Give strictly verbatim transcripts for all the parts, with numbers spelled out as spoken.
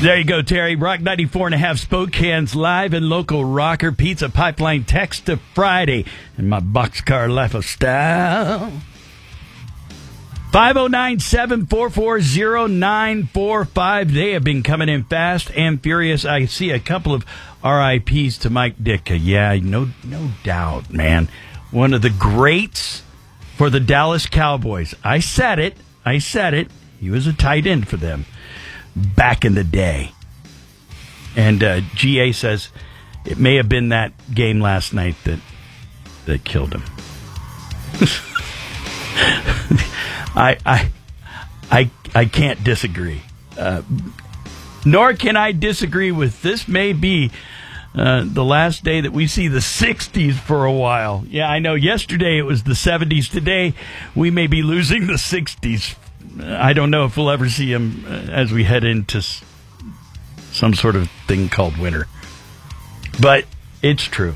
There you go, Terry. Rock ninety-four and a half Spokane's live and local rocker pizza pipeline text to Friday in my boxcar lifestyle. five oh nine, seven four four, oh nine four five. They have been coming in fast and furious. I see a couple of R I Ps to Mike Ditka. Yeah, no, no doubt, man. One of the greats for the Dallas Cowboys. I said it. I said it. He was a tight end for them back in the day. And uh, G A says it may have been that game last night that that killed him. I I I I can't disagree. Uh, nor can I disagree with this may be uh, the last day that we see the sixties for a while. Yeah, I know yesterday it was the seventies. Today we may be losing the sixties. I don't know if we'll ever see them uh, as we head into s- some sort of thing called winter. But it's true.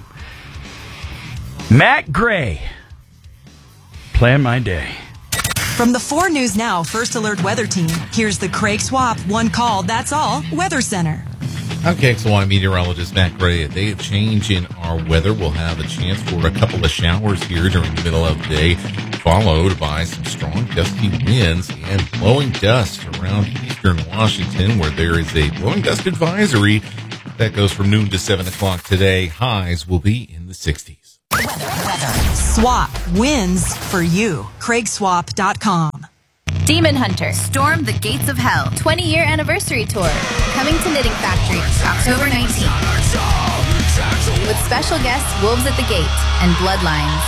Matt Gray, plan my day. From the four News Now First Alert Weather Team, here's the Craig Swap One Call, That's All Weather Center. I'm K X L Y meteorologist Matt Gray. A day of change in our weather. We'll have a chance for a couple of showers here during the middle of the day, followed by some strong gusty winds and blowing dust around eastern Washington, where there is a blowing dust advisory that goes from noon to seven o'clock today. Highs will be in the sixties. Weather, weather. Swap wins for you. Craig Swap dot com. Demon Hunter, Storm the Gates of Hell, twenty-year anniversary tour, coming to Knitting Factory, October nineteenth. With special guests Wolves at the Gate and Bloodlines.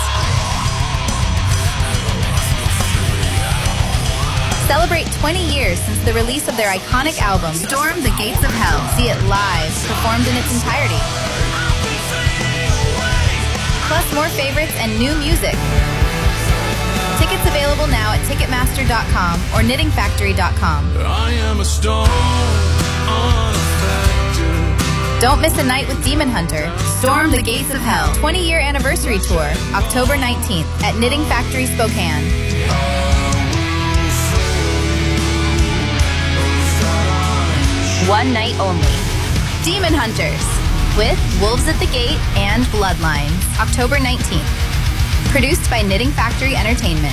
Celebrate twenty years since the release of their iconic album, Storm the Gates of Hell. See it live, performed in its entirety. Plus more favorites and new music. Tickets available now at Ticketmaster dot com or Knitting Factory dot com. I am a stone on a factor. Don't miss a night with Demon Hunter. Storm the Gates of Hell. twenty-year anniversary tour, October nineteenth at Knitting Factory Spokane. One night only. Demon Hunters with Wolves at the Gate and Bloodlines, October nineteenth. Produced by Knitting Factory Entertainment.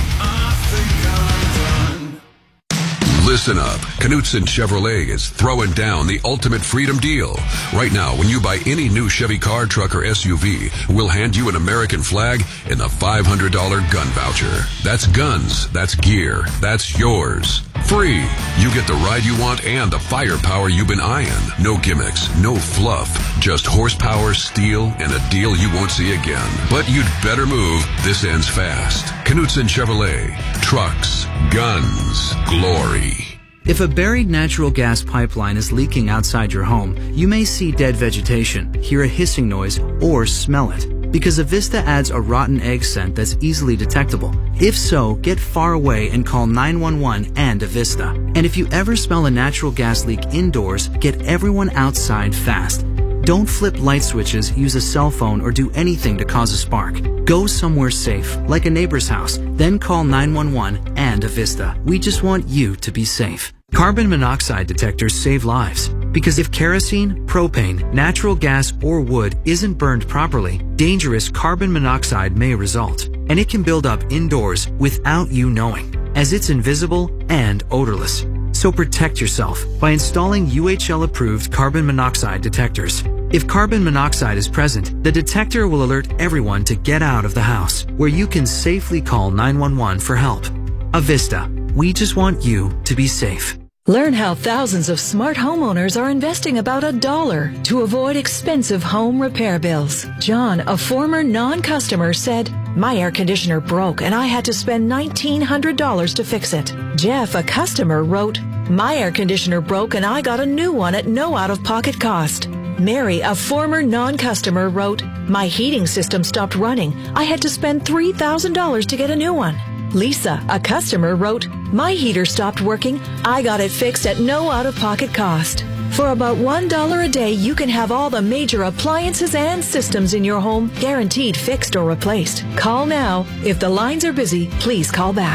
Listen up. Knutson Chevrolet is throwing down the ultimate freedom deal. Right now, when you buy any new Chevy car, truck, or S U V, we'll hand you an American flag and a five hundred dollars gun voucher. That's guns. That's gear. That's yours. Free. You get the ride you want and the firepower you've been eyeing. No gimmicks, no fluff, just horsepower, steel, and a deal you won't see again. But you'd better move. This ends fast. Knutson Chevrolet. Trucks. Guns. Glory. If a buried natural gas pipeline is leaking outside your home, you may see dead vegetation, hear a hissing noise, or smell it. Because Avista adds a rotten egg scent that's easily detectable. If so, get far away and call nine one one and Avista. And if you ever smell a natural gas leak indoors, get everyone outside fast. Don't flip light switches, use a cell phone, or do anything to cause a spark. Go somewhere safe, like a neighbor's house, then call nine one one and Avista. We just want you to be safe. Carbon monoxide detectors save lives. Because if kerosene, propane, natural gas, or wood isn't burned properly, dangerous carbon monoxide may result. And it can build up indoors without you knowing, as it's invisible and odorless. So protect yourself by installing U H L-approved carbon monoxide detectors. If carbon monoxide is present, the detector will alert everyone to get out of the house, where you can safely call nine one one for help. Avista, we just want you to be safe. Learn how thousands of smart homeowners are investing about a dollar to avoid expensive home repair bills. John, a former non-customer, said, "My air conditioner broke and I had to spend nineteen hundred dollars to fix it." Jeff, a customer, wrote, "My air conditioner broke and I got a new one at no out-of-pocket cost." Mary, a former non-customer, wrote, "My heating system stopped running. I had to spend three thousand dollars to get a new one." Lisa, a customer, wrote, "My heater stopped working. I got it fixed at no out-of-pocket cost." For about one dollar a day, you can have all the major appliances and systems in your home guaranteed fixed or replaced. Call now. If the lines are busy, please call back.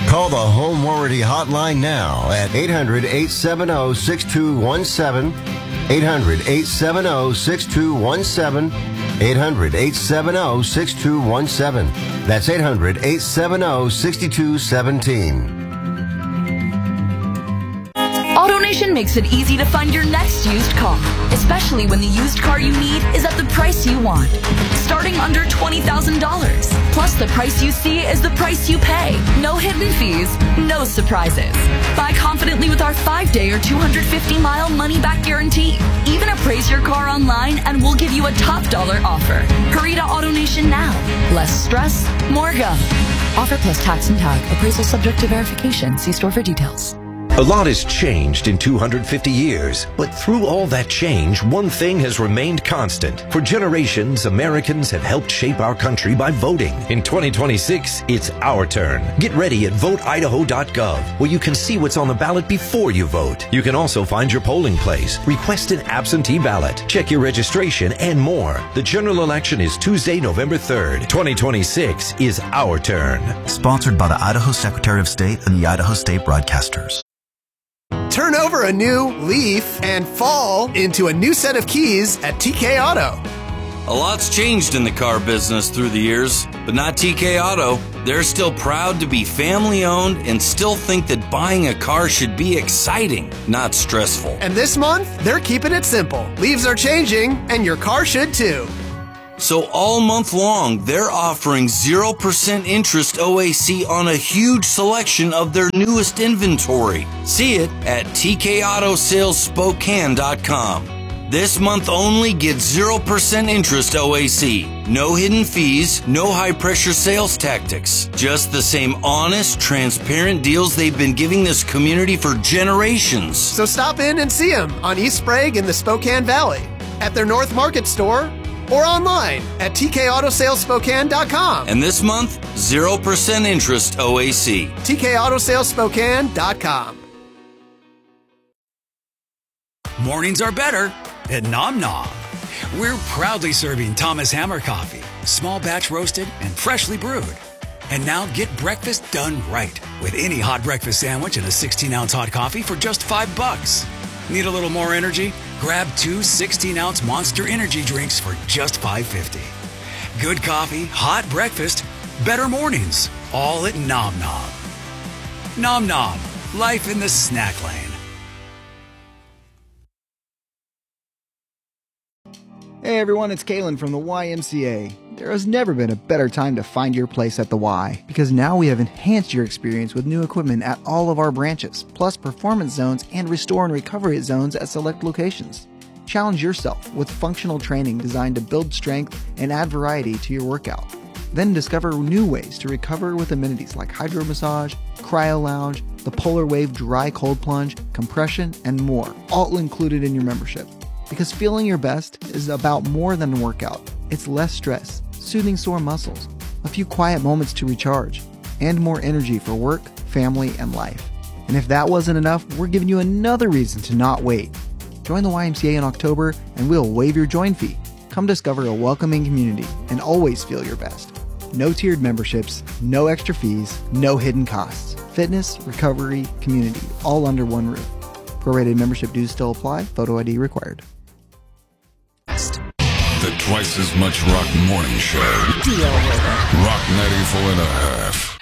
Call the Home Warranty Hotline now at eight hundred, eight seven zero, six two one seven, eight hundred, eight seven zero, six two one seven, eight hundred, eight seven zero, six two one seven. That's eight hundred, eight seven zero, six two one seven. AutoNation makes it easy to find your next used car, especially when the used car you need is at the price you want. Starting under twenty thousand dollars. Plus, the price you see is the price you pay. No hidden fees, no surprises. Buy confidently with our five-day or two hundred fifty mile money-back guarantee. Even appraise your car online and we'll give you a top dollar offer. Hurry to AutoNation now. Less stress, more go. Offer plus tax and tag. Appraisal subject to verification. See store for details. A lot has changed in two hundred fifty years, but through all that change, one thing has remained constant. For generations, Americans have helped shape our country by voting. In twenty twenty-six, it's our turn. Get ready at vote idaho dot gov, where you can see what's on the ballot before you vote. You can also find your polling place, request an absentee ballot, check your registration, and more. The general election is Tuesday, November third. twenty twenty-six is our turn. Sponsored by the Idaho Secretary of State and the Idaho State Broadcasters. Turn over a new leaf and fall into a new set of keys at T K Auto. A lot's changed in the car business through the years, but not T K Auto. They're still proud to be family-owned and still think that buying a car should be exciting, not stressful. And this month, they're keeping it simple. Leaves are changing, and your car should too. So all month long, they're offering zero percent interest O A C on a huge selection of their newest inventory. See it at T K Auto Sales Spokane dot com. This month only, get zero percent interest O A C. No hidden fees, no high-pressure sales tactics. Just the same honest, transparent deals they've been giving this community for generations. So stop in and see them on East Sprague in the Spokane Valley, at their North Market store, or online at T K Auto Sales Spokane dot com. And this month, zero percent interest O A C. T K Auto Sales Spokane dot com. Mornings are better at Nom Nom. We're proudly serving Thomas Hammer coffee, small batch roasted and freshly brewed. And now get breakfast done right with any hot breakfast sandwich and a sixteen ounce hot coffee for just five bucks. Need a little more energy? Grab two sixteen ounce Monster Energy drinks for just five fifty. Good coffee, hot breakfast, better mornings, all at Nom Nom. Nom Nom, life in the snack lane. Hey everyone, it's Kalen from the Y M C A. There has never been a better time to find your place at the Y, because now we have enhanced your experience with new equipment at all of our branches, plus performance zones and restore and recovery zones at select locations. Challenge yourself with functional training designed to build strength and add variety to your workout. Then discover new ways to recover with amenities like hydro massage, cryo lounge, the Polar Wave dry cold plunge, compression, and more, all included in your membership. Because feeling your best is about more than a workout. It's less stress, soothing sore muscles, a few quiet moments to recharge, and more energy for work, family, and life. And if that wasn't enough, we're giving you another reason to not wait. Join the Y M C A in October and we'll waive your join fee. Come discover a welcoming community and always feel your best. No tiered memberships, no extra fees, no hidden costs. Fitness, recovery, community, all under one roof. Prorated membership dues still apply. Photo I D required. The Twice as Much Rock Morning Show. Deal with it. Rock ninety-four and a half.